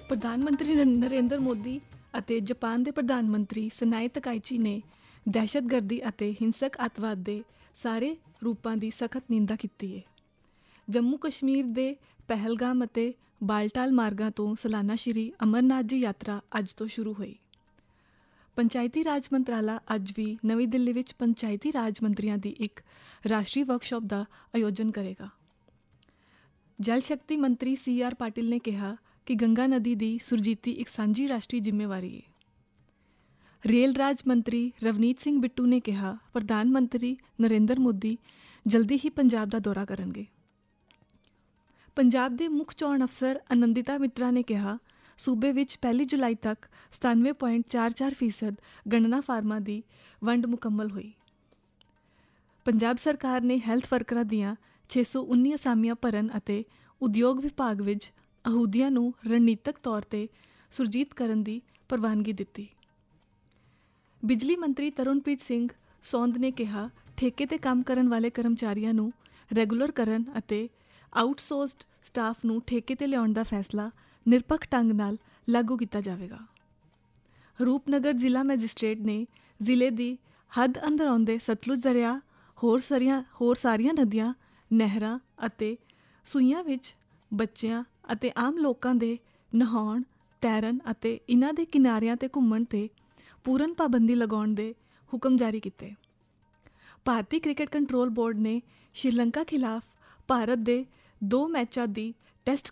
ਪ੍ਰਧਾਨ ਮੰਤਰੀ ਨਰਿੰਦਰ ਮੋਦੀ ਅਤੇ ਜਾਪਾਨ ਦੇ ਪ੍ਰਧਾਨ ਮੰਤਰੀ ਸਨਾਏ ਤਕਾਈਚੀ ਨੇ ਦਹਿਸ਼ਤਗਰਦੀ ਅਤੇ ਹਿੰਸਕ ਅੱਤਵਾਦ ਦੇ ਸਾਰੇ ਰੂਪਾਂ ਦੀ ਸਖਤ ਨਿੰਦਾ ਕੀਤੀ ਹੈ। ਜੰਮੂ ਕਸ਼ਮੀਰ ਦੇ ਪਹਿਲਗਾਮ ਅਤੇ ਬਾਲਟਾਲ ਮਾਰਗਾਂ ਤੋਂ ਸਾਲਾਨਾ ਸ਼੍ਰੀ ਅਮਰਨਾਥ ਜੀ ਯਾਤਰਾ ਅੱਜ ਤੋਂ ਸ਼ੁਰੂ ਹੋਈ। ਪੰਚਾਇਤੀ ਰਾਜ ਮੰਤਰਾਲਾ ਅੱਜ ਵੀ ਨਵੀਂ ਦਿੱਲੀ ਵਿੱਚ ਪੰਚਾਇਤੀ ਰਾਜ ਮੰਤਰੀਆਂ ਦੀ ਇੱਕ ਰਾਸ਼ਟਰੀ ਵਰਕਸ਼ਾਪ ਦਾ ਆਯੋਜਨ ਕਰੇਗਾ। ਜਲ ਸ਼ਕਤੀ ਮੰਤਰੀ CR ਪਾਟਿਲ ਨੇ ਕਿਹਾ ਕਿ ਗੰਗਾ ਨਦੀ ਦੀ ਸੁਰਜੀਤੀ ਇੱਕ ਸਾਂਝੀ ਰਾਸ਼ਟਰੀ ਜ਼ਿੰਮੇਵਾਰੀ ਹੈ। ਰੇਲ ਰਾਜ ਮੰਤਰੀ ਰਵਨੀਤ ਸਿੰਘ ਬਿੱਟੂ ਨੇ ਕਿਹਾ ਪ੍ਰਧਾਨ ਮੰਤਰੀ ਨਰਿੰਦਰ ਮੋਦੀ ਜਲਦੀ ਹੀ ਪੰਜਾਬ ਦਾ ਦੌਰਾ ਕਰਨਗੇ। ਪੰਜਾਬ ਦੇ ਮੁੱਖ ਚੋਣ ਅਫਸਰ ਆਨੰਦਿਤਾ ਮਿਤਰਾ ਨੇ ਕਿਹਾ ਸੂਬੇ ਵਿੱਚ 1 ਜੁਲਾਈ ਤੱਕ 97.44% ਗਣਨਾ ਫਾਰਮਾਂ ਦੀ ਵੰਡ ਮੁਕੰਮਲ ਹੋਈ। ਪੰਜਾਬ ਸਰਕਾਰ ਨੇ ਹੈਲਥ ਵਰਕਰਾਂ ਦੀਆਂ 619 ਅਸਾਮੀਆਂ ਭਰਨ ਅਤੇ ਉਦਯੋਗ ਵਿਭਾਗ ਵਿੱਚ ਅਹੁਦਿਆਂ ਨੂੰ ਰਣਨੀਤਕ ਤੌਰ 'ਤੇ ਸੁਰਜੀਤ ਕਰਨ ਦੀ ਪ੍ਰਵਾਨਗੀ ਦਿੱਤੀ। ਬਿਜਲੀ ਮੰਤਰੀ ਤਰੁਣਪ੍ਰੀਤ ਸਿੰਘ ਸੌਂਦ ਨੇ ਕਿਹਾ ਠੇਕੇ 'ਤੇ ਕੰਮ ਕਰਨ ਵਾਲੇ ਕਰਮਚਾਰੀਆਂ ਨੂੰ ਰੈਗੂਲਰ ਕਰਨ ਅਤੇ ਆਊਟਸੋਰਸਡ ਸਟਾਫ ਨੂੰ ਠੇਕੇ 'ਤੇ ਲਿਆਉਣ ਦਾ ਫੈਸਲਾ ਨਿਰਪੱਖ ਢੰਗ ਨਾਲ ਲਾਗੂ ਕੀਤਾ ਜਾਵੇਗਾ। ਰੂਪਨਗਰ ਜ਼ਿਲ੍ਹਾ ਮੈਜਿਸਟ੍ਰੇਟ ਨੇ ਜ਼ਿਲ੍ਹੇ ਦੀ ਹੱਦ ਅੰਦਰ ਆਉਂਦੇ ਸਤਲੁਜ ਦਰਿਆ, ਹੋਰ ਸਾਰੀਆਂ ਨਦੀਆਂ, ਨਹਿਰਾਂ ਅਤੇ ਸੂਈਆਂ ਵਿੱਚ ਬੱਚਿਆਂ ਅਤੇ ਆਮ ਲੋਕਾਂ ਦੇ ਨਹਾਉਣ, ਤੈਰਨ ਅਤੇ ਇਨ੍ਹਾਂ ਦੇ ਕਿਨਾਰਿਆਂ 'ਤੇ ਘੁੰਮਣ 'ਤੇ ਪੂਰਨ ਪਾਬੰਦੀ ਲਗਾਉਣ ਦੇ ਹੁਕਮ ਜਾਰੀ ਕੀਤੇ। ਭਾਰਤੀ ਕ੍ਰਿਕਟ ਕੰਟਰੋਲ ਬੋਰਡ ਨੇ ਸ਼੍ਰੀਲੰਕਾ ਖਿਲਾਫ ਭਾਰਤ ਦੇ 2 ਮੈਚਾਂ ਦੀ ਟੈਸਟ